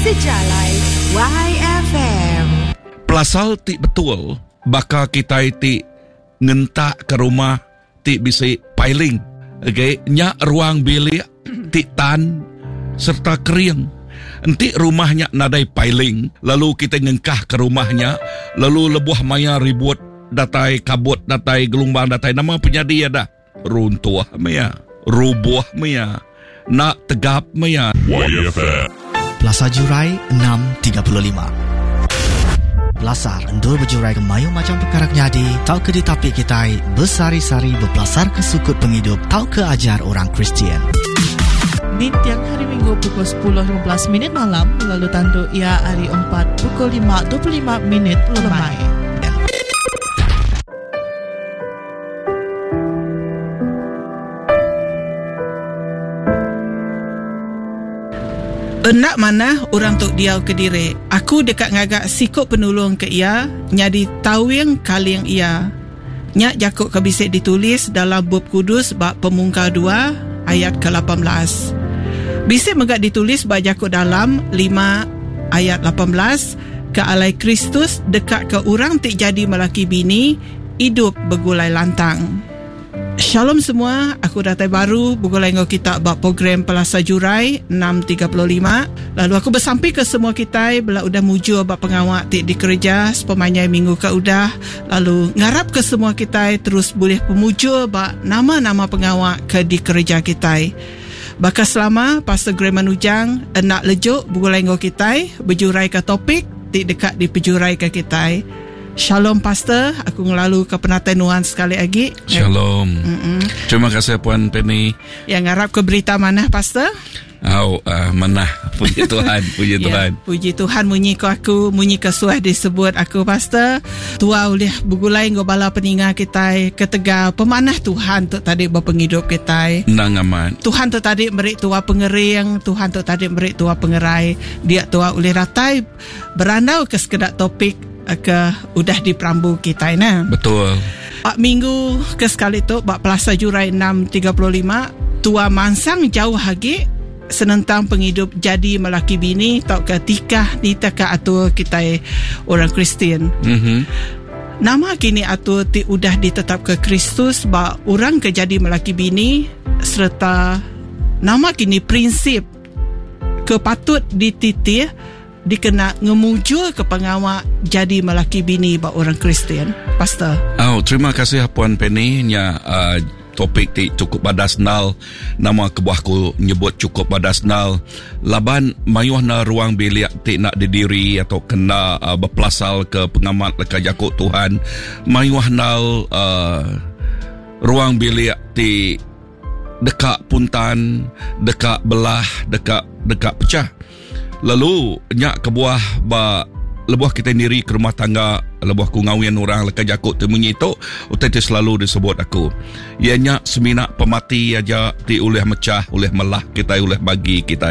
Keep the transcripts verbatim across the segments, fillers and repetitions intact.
Sejalai Y F M. Pelasal ti betul baka kita ti ngentak ke rumah ti bisa pailing. Okay, nya ruang bilik ti tan serta kering. Enti rumahnya nadai pailing, lalu kita ngengkah ke rumahnya, lalu lebuh maya ribut datai kabut datai gelombang datai nama penyadia dah. Runtuh maya, rubuh maya, nak tegap maya. Y F M. Plaza Jurai enam tiga lima. Pelasar endur berjurai ke mayu macam perkara nyadi, tau ke di tapi kita bersari-sari berpelasar ke sukut penghidup, tau ke ajar orang Kristian. Di tiang hari Minggu pukul sepuluh lima belas minit malam, lalu tanduk ia hari empat pukul lima dua puluh lima minit lemai. Enak mana orang tok diau ke diri. Aku dekat ngagak sikut penolong ke ia, nyadi tawing kaling ia. Nyak jakuk kebisik ditulis dalam bab kudus bab pemungkar dua ayat ke lapan belas. Bisik megak ditulis bab jakuk dalam lima ayat lapan belas, ke alai Kristus dekat ke orang tik jadi melaki bini, hidup bergulai lantang. Shalom semua, aku datai baru bergulai dengan kita bab program Pelasar Jurai enam tiga lima. Lalu aku bersampai ke semua kita bila udah mujur bab pengawak tik di kerja sepemanyai minggu ke udah. Lalu ngarap ke semua kita terus boleh pemujur bab nama-nama pengawak ke di kerja kita. Bakal selama Pastor Grayman Ujang nak lejuk bergulai dengan kita berjurai ke topik tik dekat di pejurai ke kita. Shalom Pastor, aku ngelalu ke penatenuan sekali lagi. Shalom. Mm-mm. Terima kasih Puan Penny. Yang ngarap ke berita mana Pastor? Oh, uh, mana? Puji Tuhan, puji Tuhan. Ya, puji Tuhan munyi ke aku, munyi ke suah disebut aku Pastor. Tua boleh bergulai ngobala peningat kita, ketega pemanah Tuhan tu tadi berpenghidup kita. Nang aman. Tuhan tu tadi beri tua pengering, Tuhan tu tadi beri tua pengerai. Dia tua boleh ratai berandau ke sekedar topik ke udah di perambu kita nah. Betul. Pak minggu ke sekali tu bak Pelasar Jurai enam tiga lima tua mansang jauh lagi senentang penghidup jadi melaki bini tau ketika nita ke atur kita orang Kristian. Mm-hmm. Nama kini atur ti udah ditetap ke Kristus bak orang ke jadi melaki bini serta nama kini prinsip kepatut dititih dikena ngemujul ke pengawak jadi melaki bini bak orang Kristian. Pastor. Oh, terima kasih Puan Penny nya uh, topik ti cukup badasnal, nama kebuahku nyebut cukup badasnal. Laban mayuh na ruang bilik ti nak didiri atau kena uh, berpelasal ke pengamat leka jakuk Tuhan. Mayuh nal uh, ruang bilik ti dekat puntan, dekat belah, dekat dekat pecah. Lalu nyak kebuah ba lebuh kita sendiri ke rumah tangga, lebuh ku ngawin orang leka jakuk tu munyi tu utai tu selalu disebut aku. Ia nyak seminak pemati aja ti oleh mecah, oleh melah kita, oleh bagi kita.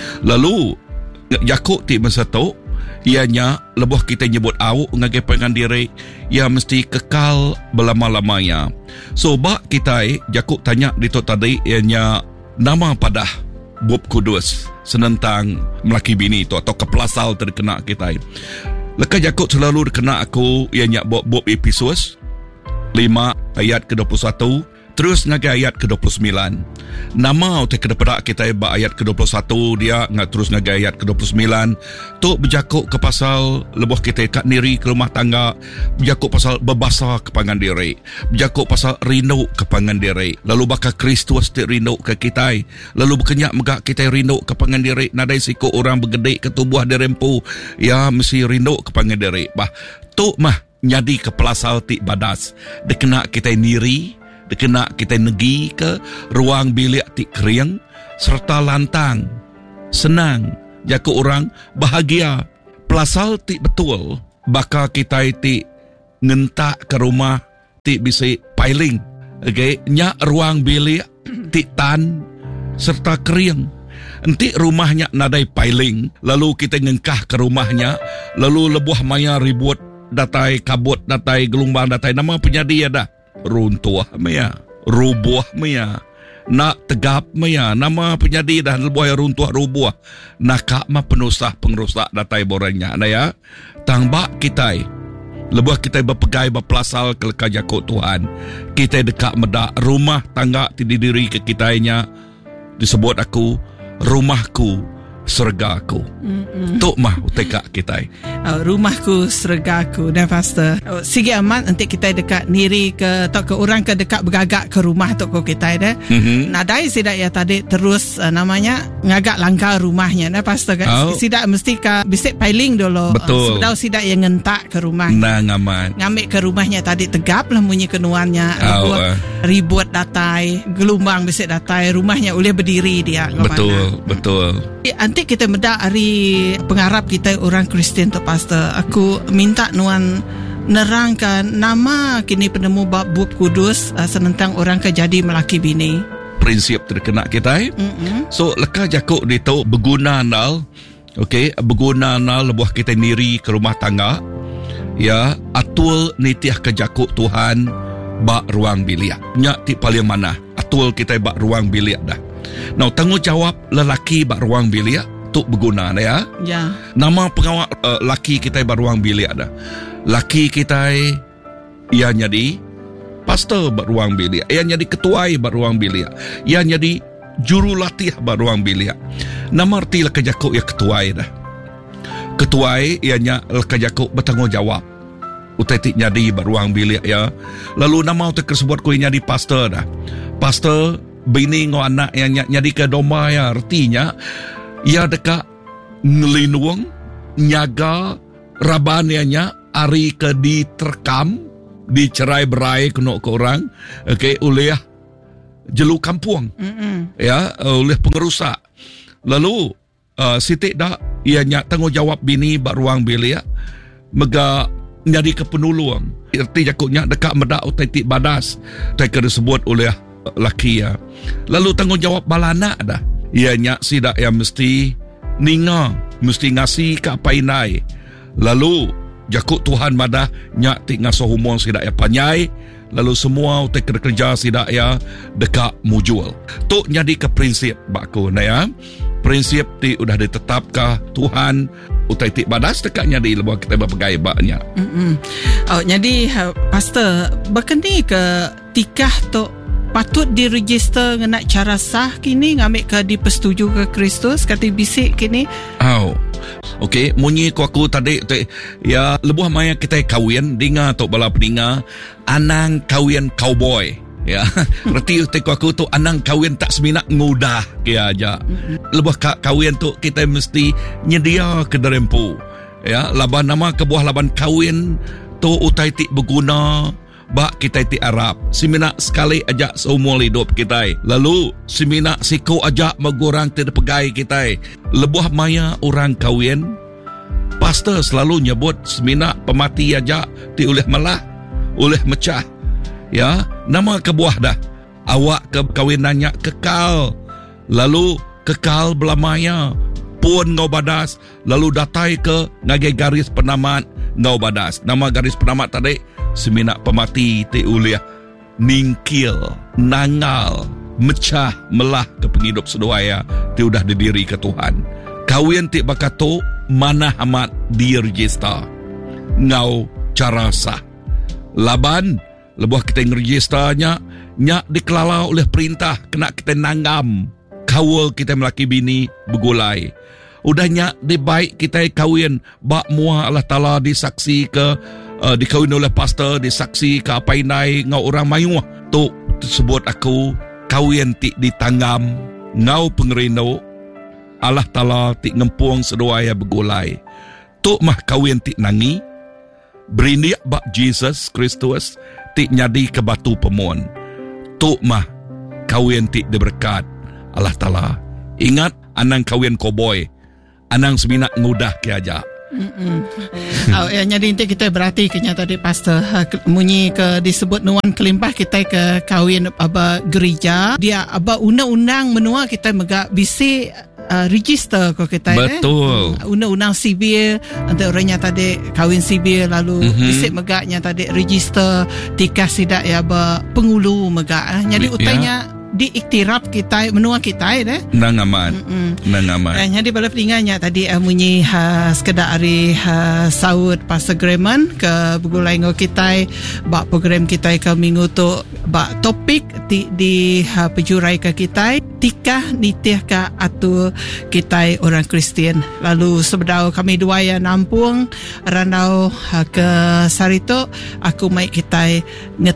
Lalu jakuk ti masa tu ia nyak lebuh kita nyebut awuk ngagai pengan diri, ia mesti kekal belama-lamanya. So bak kita jakuk tanya di tu tadi ia nyak nama padah Bob Kudus senentang melaki bini tu atau kepelasal terkena kita. Leka jakut selalu terkena aku yang nyak Bob Bob Episus lima ayat ke dua puluh satu terus ngagai ayat ke dua puluh sembilan. Nama utai kedeperak kita ba ayat ke dua puluh satu dia ngat terus ngagai ayat ke dua puluh sembilan. Tu berjakuk ke pasal lebuh kita kat niri ke rumah tangga, berjakuk pasal berbasa ke pangan diri, berjakuk pasal rindu ke pangan diri. Lalu bakal Kristus ti rindu ke kita, lalu berkenyak megak kita rindu ke pangan diri. Nadai siku orang bergedek ke tubuh dirempu, ya mesti rindu ke pangan diri. Bah tu mah nyadi ke pelasal ti badas dekena kita niri, dekena kita negi ke ruang bilik ti kering serta lantang senang jaku orang bahagia. Pelasal ti betul bakal kita ti ngentak ke rumah ti bisa pailing. Okay, nyak ruang bilik ti tan serta kering. Enti rumahnya nadai pailing, lalu kita ngengkah ke rumahnya, lalu lebuh maya ribut datai kabut datai gelombang datai nama penyadia dah. Runtuh maya, rubuh maya, nak tegap maya nama penyadi dah lebuai runtuh rubuh nakak ma penusah pengerusak datai boranya na ya tangbak kita lebuh kita berpegai berpelasal ke leka jakut Tuhan kita dekat medak rumah tangga didiri ke kitanya disebut aku rumahku surgaku. Tok mah uteka kita. Oh, rumahku surgaku dan pastor. Oh, sigi amat nanti kita dekat niri ke atau ke orang ke dekat bergagak ke rumah tok ko kita dah. Mm-hmm. Nadai sidak ya tadi terus uh, namanya ngagak langkah rumahnya nah pastor kan. Oh. Sidak mesti ka bisik pailing dulu. Betul. Uh, sedau sidak yang ngentak ke rumah. Nah ngamat. Ngambil ke rumahnya tadi tegap lah bunyi kenuannya. Oh, ribut, uh. ribut datai, gelombang bisik datai, rumahnya boleh berdiri dia. Betul, betul. Nanti kita medak hari pengharap kita orang Kristian tu pastor. Aku minta nuan nerangkan nama kini penemu bab buku kudus uh, senentang orang kejadi melaki bini. Prinsip terkena kita. Mm-hmm. So leka jakuk dito berguna nal. Okey, berguna nal lebuh kita niri ke rumah tangga. Ya, atul nitiah ke jakuk Tuhan bak ruang bilik. Nya ti paling mana? Atul kita bak ruang bilik dah. Now, tanggungjawab lelaki bak ruang bilik tu berguna ya. Ya. Nama pengawal uh, laki kita bak ruang bilik ada. Laki kita ia jadi pastor bak ruang bilik. Ia jadi ketua bak ruang bilik. Ia jadi jurulatih bak ruang bilik. Nama arti lekajakuk ia ketua dah. Ketua ianya lekajakuk bertanggungjawab. Utai tik jadi bak ruang bilik ya. Lalu nama utai tersebut ku jadi pastor dah. Pastor bini ngo anak yang nyadi ke domba ya artinya ia dekat ngelinung nyaga rabanianya ari ke diterkam dicerai berai kena ke orang okey oleh jelu kampung mm-hmm. ya oleh pengerusak lalu uh, sitik dak ia nyak tanggungjawab bini bak ruang bilik mega nyadi ke penulung erti jakutnya dekat medak utai tik badas utai ke disebut oleh laki ya. Lalu tanggungjawab balana dah. Ianya sidak yang mesti ninga, mesti ngasih ke apa inai. Lalu jakut Tuhan madah nyak tik ngasuh humong sidak ya panyai. Lalu semua utek kerja sidak ya dekat mujul. Tok jadi ke prinsip bakku na ya. Prinsip ti udah ditetapkah Tuhan utai tik badas dekatnya di lebuh kita berpegai baknya. Mm-mm. Oh jadi pastor berkeni ke tikah tok patut diregister ngena cara sah kini ngambil ke dipersetuju ke Kristus kata bisik kini. Oh. Okey, munyi ku aku tadi te, ya lebuh maya kita kahwin dinga tok bala peninga anang kahwin cowboy. Ya. Reti te ku aku tu anang kahwin tak seminak ngudah ke aja. Mm-hmm. Lebuh ka, kahwin tu kita mesti nyedia ke derempu. Ya, laban nama kebuah laban kahwin tu utai tik berguna bak kita ti Arab semina sekali ajak seumur hidup kita lalu semina siko ajak megurang tidak pegai kita lebuh maya orang kahwin pastor selalu nyebut semina pemati ajak ti oleh melah oleh mecah ya nama kebuah dah awak ke kahwinannya kekal lalu kekal belamaya pun ngau badas lalu datai ke ngagai garis penamat ngau badas nama garis penamat tadi seminak pemati te uliah ningkil nangal mecah melah ke penghidup seduaya te udah didiri ke Tuhan kawin te bakato mana amat diregister ngau cara sah laban lebuh kita ngeregisternya nyak dikelala oleh perintah kena kita nanggam kawul kita melaki bini begulai udahnya di baik kita kawin bak muah Allah Ta'ala disaksi ke Uh, dikawin oleh pastor, disaksi ke apa inai ngau orang mayuh. Tu tersebut aku kawin ti ditanggam ngau pengerino Allah Ta'ala ti ngempuang seduaya begulai. Tu mah kawin ti nangi berindiak bak Jesus Kristus ti nyadi ke batu pemuan. Tu mah kawin ti diberkat Allah Ta'ala. Ingat anang kawin cowboy, anang seminak ngudah ke aja. Oh, ya, jadi nanti kita berarti kenya tadi pastor munyi ke disebut nuan kelimpah kita ke kahwin aba gereja dia aba undang-undang menua kita mega bisi uh, register ko kita betul eh? Undang-undang sivil nanti orangnya tadi kahwin sivil lalu mm-hmm. bisi meganya tadi register tikah sidak ya aba pengulu mega eh? Jadi utainya diiktiraf kita menua kita eh nangaman nangaman dan jadi pada peninggalnya tadi uh, munyi uh, sekedar hari uh, saud pasal agreement ke begulai ngo kita bak program kita ke minggu tu bak topik di, di uh, pejurai ke kita tikah nitih ka atu kita orang Kristian. Lalu sebedau kami dua yang nampung randau uh, ke sarito aku mai kita